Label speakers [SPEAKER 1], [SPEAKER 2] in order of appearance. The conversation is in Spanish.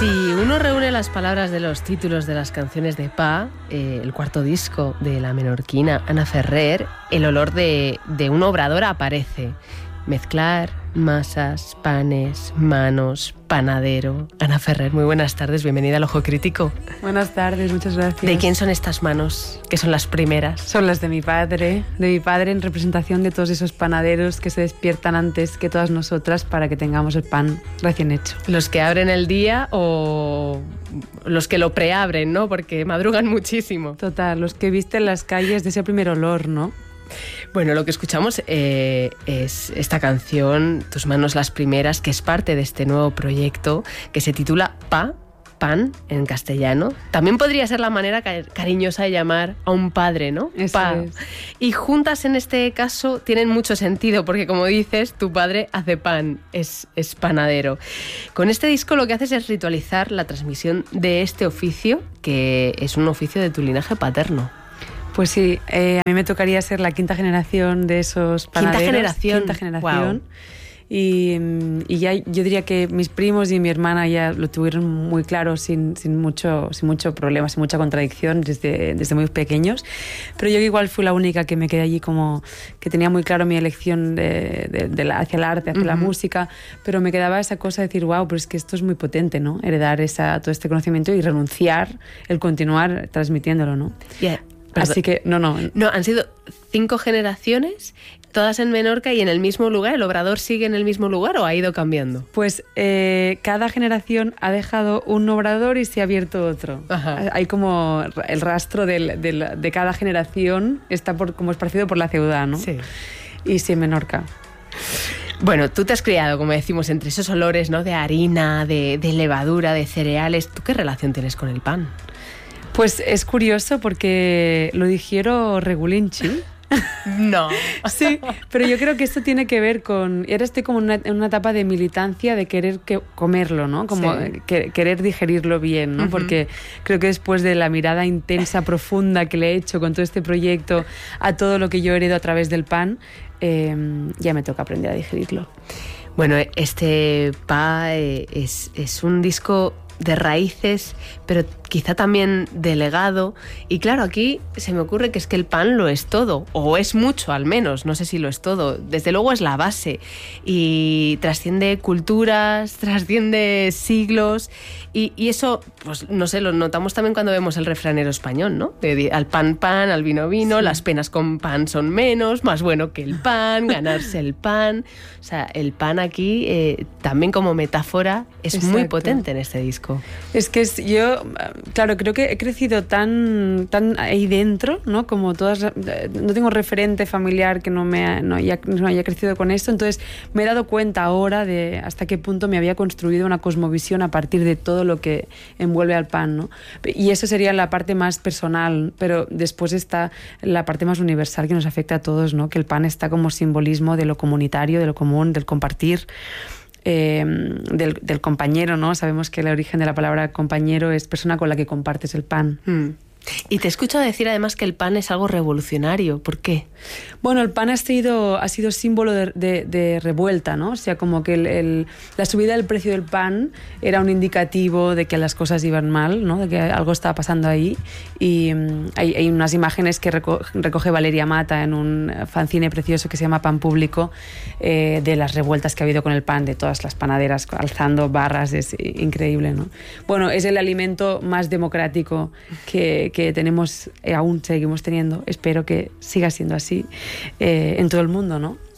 [SPEAKER 1] Si uno reúne las palabras de los títulos de las canciones de Pa, el cuarto disco de la menorquina Ana Ferrer, el olor de un obrador aparece. Mezclar masas, panes, manos, panadero. Ana Ferrer, muy buenas tardes, bienvenida al Ojo Crítico.
[SPEAKER 2] Buenas tardes, muchas gracias.
[SPEAKER 1] ¿De quién son estas manos? ¿Qué son las primeras?
[SPEAKER 2] Son las de mi padre en representación de todos esos panaderos que se despiertan antes que todas nosotras para que tengamos el pan recién hecho.
[SPEAKER 1] ¿Los que abren el día o los que lo preabren, no? Porque madrugan muchísimo.
[SPEAKER 2] Total, los que visten las calles de ese primer olor, ¿no?
[SPEAKER 1] Bueno, lo que escuchamos es esta canción, Tus manos las primeras, que es parte de este nuevo proyecto que se titula Pa, pan en castellano. También podría ser la manera cariñosa de llamar a un padre, ¿no?
[SPEAKER 2] Eso
[SPEAKER 1] Pa.
[SPEAKER 2] es.
[SPEAKER 1] Y juntas en este caso tienen mucho sentido porque, como dices, tu padre hace pan, es panadero. Con este disco lo que haces es ritualizar la transmisión de este oficio, que es un oficio de tu linaje paterno.
[SPEAKER 2] Pues sí, a mí me tocaría ser la quinta generación de esos panaderos. Quinta generación.
[SPEAKER 1] Wow.
[SPEAKER 2] Y ya yo diría que mis primos y mi hermana ya lo tuvieron muy claro sin mucho problema, sin mucha contradicción desde muy pequeños. Pero yo igual fui la única que me quedé allí como que tenía muy claro mi elección hacia el arte, hacia la música, pero me quedaba esa cosa de decir, wow, pero es que esto es muy potente, ¿no? Heredar todo este conocimiento y renunciar, el continuar transmitiéndolo, ¿no?
[SPEAKER 1] Yeah.
[SPEAKER 2] Así que, no,
[SPEAKER 1] han sido 5 generaciones, todas en Menorca y en el mismo lugar. ¿El obrador sigue en el mismo lugar o ha ido cambiando?
[SPEAKER 2] Pues cada generación ha dejado un obrador y se ha abierto otro.
[SPEAKER 1] Ajá.
[SPEAKER 2] Hay como el rastro de cada generación, está como esparcido por la ciudad, ¿no?
[SPEAKER 1] Sí.
[SPEAKER 2] Y sí, en Menorca.
[SPEAKER 1] Bueno, tú te has criado, como decimos, entre esos olores, ¿no? De harina, de levadura, de cereales. ¿Tú qué relación tienes con el pan?
[SPEAKER 2] Pues es curioso porque lo digiero regulinchi.
[SPEAKER 1] No.
[SPEAKER 2] Sí, pero yo creo que esto tiene que ver con... Ahora estoy como en una etapa de militancia de querer comerlo, ¿no? Como
[SPEAKER 1] sí.
[SPEAKER 2] Querer digerirlo bien, ¿no? Porque creo que después de la mirada intensa, profunda que le he hecho con todo este proyecto a todo lo que yo heredo a través del pan, ya me toca aprender a digerirlo.
[SPEAKER 1] Bueno, este Pa es un disco de raíces, pero quizá también de legado. Y claro, aquí se me ocurre que es que el pan lo es todo, o es mucho al menos, no sé si lo es todo. Desde luego es la base y trasciende culturas, trasciende siglos y eso, pues no sé, lo notamos también cuando vemos el refranero español, ¿no? Al pan, pan, al vino, vino, sí. Las penas con pan son menos, más bueno que el pan, ganarse el pan. O sea, el pan aquí también como metáfora es Exacto. Muy potente en este disco.
[SPEAKER 2] Es que yo, claro, creo que he crecido tan ahí dentro, ¿no? Como todas, no tengo referente familiar que no haya crecido con esto, entonces me he dado cuenta ahora de hasta qué punto me había construido una cosmovisión a partir de todo lo que envuelve al pan, ¿no? Y eso sería la parte más personal, pero después está la parte más universal que nos afecta a todos, ¿no? Que el pan está como simbolismo de lo comunitario, de lo común, del compartir. Del compañero, ¿no? Sabemos que el origen de la palabra compañero es persona con la que compartes el pan.
[SPEAKER 1] Y te escucho decir además que el pan es algo revolucionario. ¿Por qué?
[SPEAKER 2] Bueno, el pan ha sido símbolo de revuelta, ¿no? O sea, como que la subida del precio del pan era un indicativo de que las cosas iban mal, ¿no? De que algo estaba pasando ahí. Y hay unas imágenes que recoge Valeria Mata en un fanzine precioso que se llama Pan Público, de las revueltas que ha habido con el pan, de todas las panaderas alzando barras. Es increíble, ¿no? Bueno, es el alimento más democrático que tenemos, aún seguimos teniendo, espero que siga siendo así en todo el mundo, ¿no?